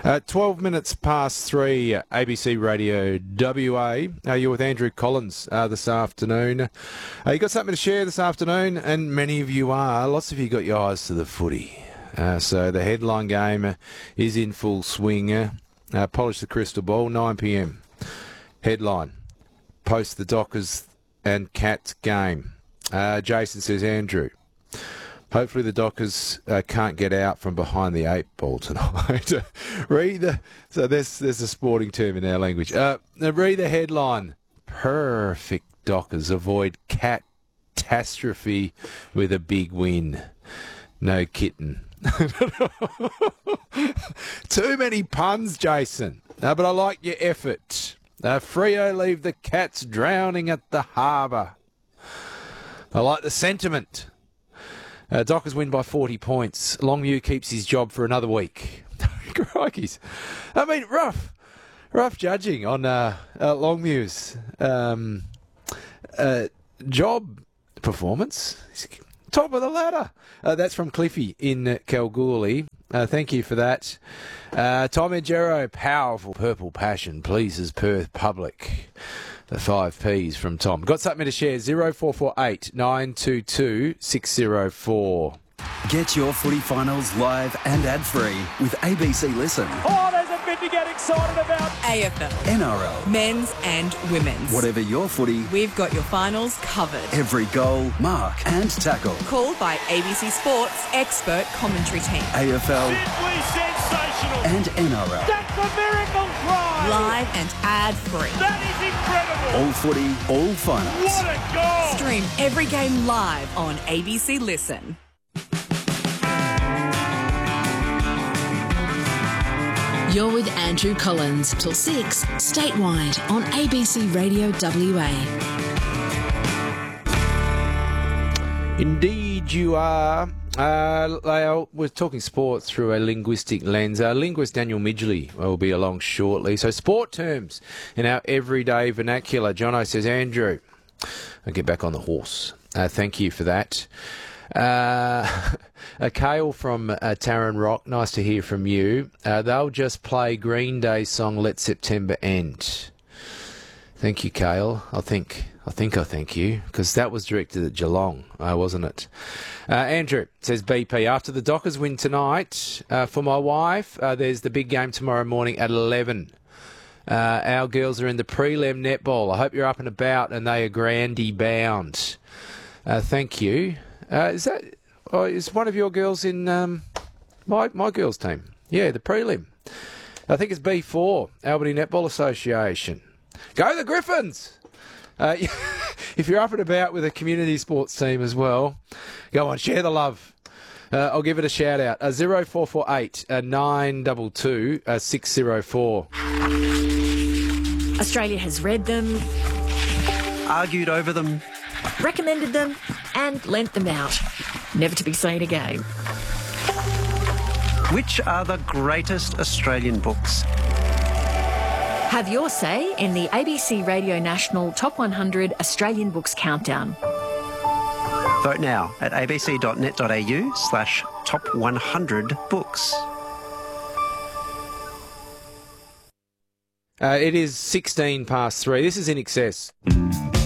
12 minutes past 3, ABC Radio WA. You're with Andrew Collins this afternoon. You got something to share this afternoon, and many of you are. Lots of you got your eyes to the footy. So the headline game is in full swing. Polish the crystal ball, 9 p.m. Headline, post the Dockers and Cats game. Jason says, Andrew, hopefully the Dockers can't get out from behind the 8 ball tonight. So there's a sporting term in our language. Read the headline. Perfect Dockers avoid catastrophe with a big win. No kitten. Too many puns, Jason. But I like your effort. Freo leave the Cats drowning at the harbour. I like the sentiment. Dockers win by 40 points. Longview keeps his job for another week. Crikeys. I mean, rough judging on Longview's job performance. Top of the ladder. That's from Cliffy in Kalgoorlie. Thank you for that. Tom Edgero, powerful purple passion, pleases Perth public. The 5 Ps from Tom. Got something to share? 0448 922 604. Get your footy finals live and ad-free with ABC Listen. Oh, there's a bit to get excited about. AFL. NRL. Men's and women's. Whatever your footy, We've got your finals covered. every goal, mark and tackle. Called by ABC Sports expert commentary team. AFL Simply sensational. and NRL. That's a miracle try. Live and ad-free. That is incredible. All footy, all finals. What a goal. Stream every game live on ABC Listen. You're with Andrew Collins till 6 statewide on ABC Radio WA. Indeed you are. We're talking sports through a linguistic lens. Linguist Daniel Midgley will be along shortly. So sport terms in our everyday vernacular. Jono says, Andrew, I'll get back on the horse. Thank you for that. A Kale from Taran Rock, nice to hear from you. They'll just play Green Day's song Let September End. Thank you, Kale. I think I thank you, because that was directed at Geelong, wasn't it? Andrew says, BP, after the Dockers win tonight, for my wife, there's the big game tomorrow morning at 11. Our girls are in the prelim netball. I hope you're up and about and they are grandy bound. Thank you. Is one of your girls in my girls' team? Yeah, the prelim. I think it's B4, Albany Netball Association. Go the Griffins! If you're up and about with a community sports team as well, go on, share the love. I'll give it a shout out. 0448 922 604. Australia has read them, Argued over them. recommended them, and lent them out. Never to be seen again. Which are the greatest Australian books? Have your say in the ABC Radio National Top 100 Australian Books Countdown. Vote now at abc.net.au/top100books. It is 16 past 3. This is In Excess.